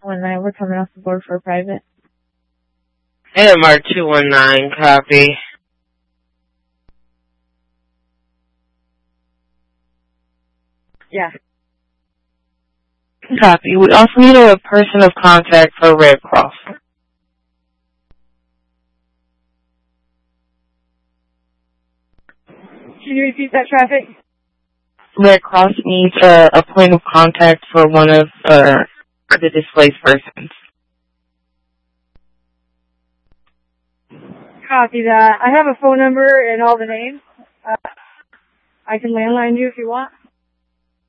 219. We're coming off the board for a private. AMR 219, copy. Yeah. Copy. We also need a person of contact for Red Cross. Can you repeat that, traffic? Red Cross needs a point of contact for one of the displaced persons. Copy that. I have a phone number and all the names. I can landline you if you want.